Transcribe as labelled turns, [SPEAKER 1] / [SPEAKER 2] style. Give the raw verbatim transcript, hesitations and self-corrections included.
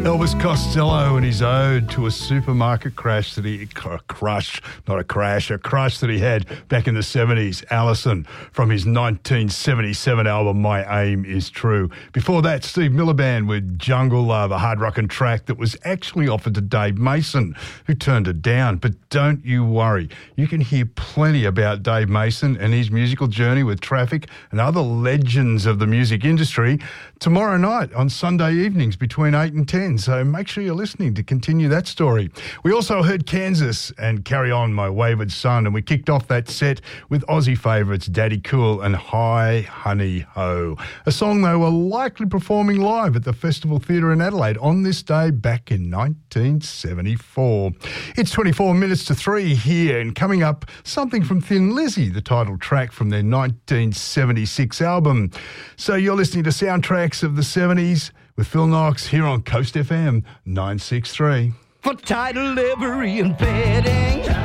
[SPEAKER 1] Elvis Costello and his ode to a supermarket crash that he, a crush, not a crash, a crush that he had back in the seventies. Allison from his nineteen seventy-seven album, My Aim Is True. Before that, Steve Miller Band with Jungle Love, a hard rockin' track that was actually offered to Dave Mason, who turned it down. But don't you worry, you can hear plenty about Dave Mason and his musical journey with Traffic and other legends of the music industry tomorrow night on Sunday evenings between eight and ten. So make sure you're listening to continue that story. We also heard Kansas and Carry On My Wayward Son, and we kicked off that set with Aussie favourites Daddy Cool and Hi Honey Ho, a song they were likely performing live at the Festival Theatre in Adelaide on this day back in nineteen seventy-four. It's twenty-four minutes to three here, and coming up, something from Thin Lizzy, the title track from their nineteen seventy-six album. So you're listening to Soundtracks of the seventies with Phil Knox here on Coast F M nine sixty-three.
[SPEAKER 2] For title, livery and bedding,